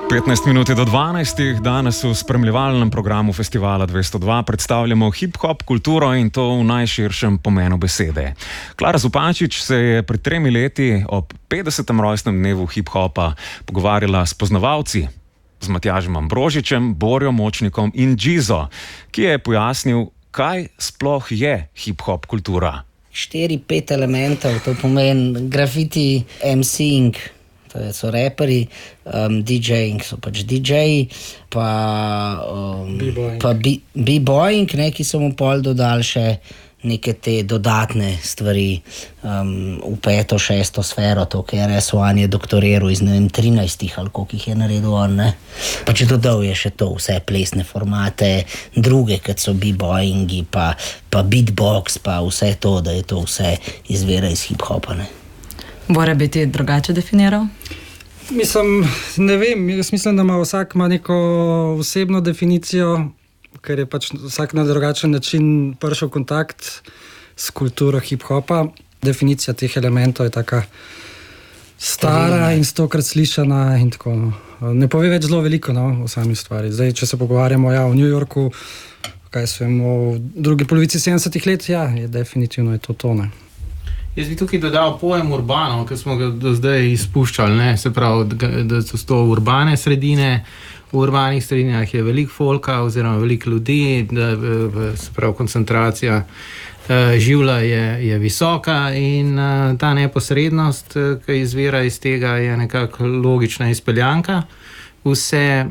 15 minut do 12. Danes v spremljevalnem programu Festivala 202 predstavljamo hip-hop kulturo in to v najširšem pomenu besede. Klara Zupančič se je pred 3 leti ob 50. rojstnem dnevu hip-hopa pogovarjala s poznavalci, z Matjažem Ambrožičem, Borjo Močnikom in Džizo, ki je pojasnil, kaj sploh je hip-hop kultura. 4-5 elementov, to pomeni grafiti, MCing, to so reperi, DJing so pač DJ-ji, pa b-boying, ki so mu pol dodali še neke te dodatne stvari v 5., 6. sfero, to, ker RS1 je doktoriral iz 13 ali koliko jih je naredil on, ne. Pa če dodal je še to, vse plesne formate, druge, kot so b-boyingi, pa beatbox, pa vse to, da je to vse izvira iz hip-hopa, ne. Bore, bi ti drugače definiral? Mislim, ne vem, jaz mislim, da vsak ima neko osebno definicijo, ker je pač vsak na drugačen način prišel v kontakt s kulturo hip-hopa. Definicija teh elementov je taka stara in 100-krat slišana in tako. Ne pove več zelo veliko o sami stvari. Zdaj, če se pogovarjamo v New Yorku, kaj se vemo, v drugi polovici 70-ih let, je definitivno je to tone. Jaz bi tukaj dodal pojem urbano, ki smo ga do zdaj izpuščali, ne? Se pravi, da so to urbane sredine. V urbanih sredinah je veliko folka oziroma veliko ljudi, se pravi, koncentracija življa je visoka in ta neposrednost, ki izvira iz tega, je nekako logična izpeljanka. Vse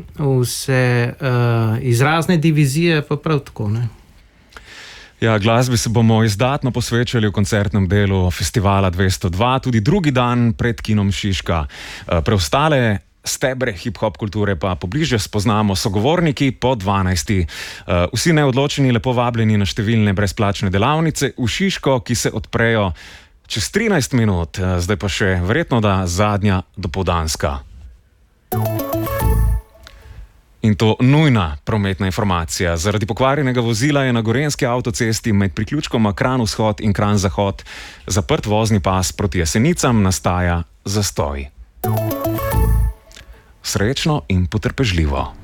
izrazne divizije pa prav tako, ne? Ja, glasbi se bomo izdatno posvečali v koncertnem delu Festivala 202, tudi drugi dan pred kinom Šiška. Preostale stebre hip-hop kulture pa pobliže spoznamo sogovorniki po 12. Vsi neodločeni lepo vabljeni na številne brezplačne delavnice v Šiško, ki se odprejo čez 13 minut, zdaj pa še verjetno da zadnja dopoldanska. In to nujna prometna informacija. Zaradi pokvarjenega vozila je na gorenjski avtocesti med priključkoma Kranj-Vzhod in Kranj-Zahod zaprt vozni pas proti Jesenicam, nastaja zastoj. Srečno in potrpežljivo.